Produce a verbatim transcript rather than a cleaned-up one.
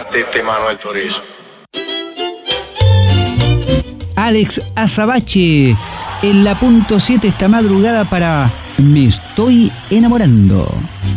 Tete Manuel Turizo. Alex Azabache en la punto siete esta madrugada para Me Estoy Enamorando.